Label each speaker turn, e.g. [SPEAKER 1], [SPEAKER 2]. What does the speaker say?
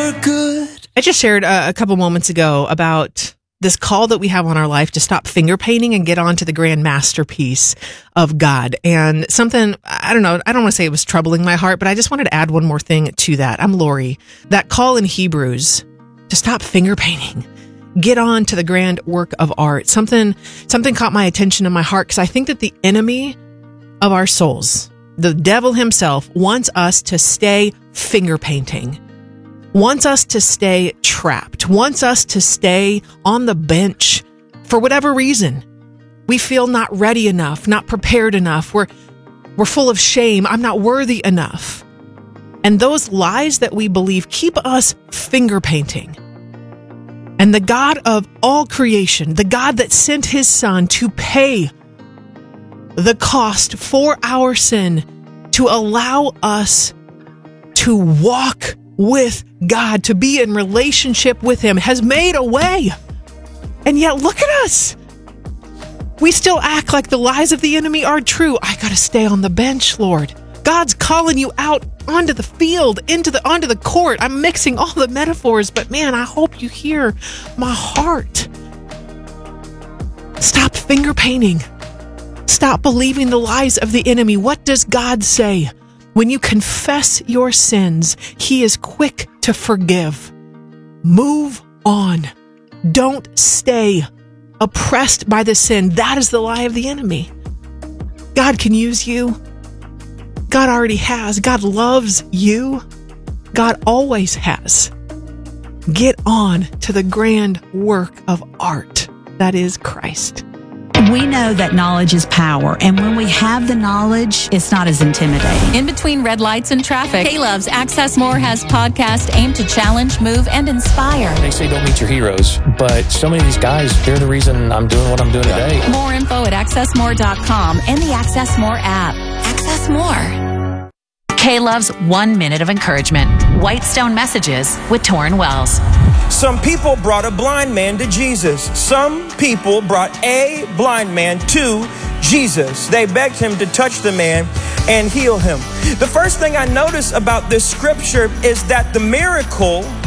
[SPEAKER 1] you're good.
[SPEAKER 2] I just shared a couple moments ago about this call that we have on our life to stop finger painting and get on to the grand masterpiece of God. And something, I don't know, I don't want to say it was troubling my heart, but I just wanted to add one more thing to that. I'm Lori. That call in Hebrews to stop finger painting, get on to the grand work of art. Something caught my attention in my heart, because I think that the enemy of our souls, the devil himself, wants us to stay finger painting, wants us to stay trapped, wants us to stay on the bench for whatever reason. We feel not ready enough, not prepared enough. We're full of shame. I'm not worthy enough. And those lies that we believe keep us finger painting. And the God of all creation, the God that sent his son to pay the cost for our sin, to allow us to walk with God, to be in relationship with him, has made a way. And yet look at us. We still act like the lies of the enemy are true. I got to stay on the bench, Lord. God's calling you out onto the field, onto the court. I'm mixing all the metaphors, but man, I hope you hear my heart. Stop finger painting. Stop believing the lies of the enemy. What does God say? When you confess your sins, he is quick to forgive. Move on. Don't stay oppressed by the sin. That is the lie of the enemy. God can use you. God already has. God loves you. God always has. Get on to the grand work of art that is Christ.
[SPEAKER 3] We know that knowledge is power, and when we have the knowledge, it's not as intimidating.
[SPEAKER 4] In between red lights and traffic, K-Love's Access More has podcasts aimed to challenge, move, and inspire.
[SPEAKER 5] They say don't meet your heroes, but so many of these guys, they're the reason I'm doing what I'm doing today.
[SPEAKER 4] More info at accessmore.com and the Access More app. Access More. K-Love's 1 minute of encouragement. Whitestone Messages with Torrin Wells.
[SPEAKER 1] Some people brought a blind man to Jesus. Some people brought a blind man to Jesus. They begged him to touch the man and heal him. The first thing I notice about this scripture is that the miracle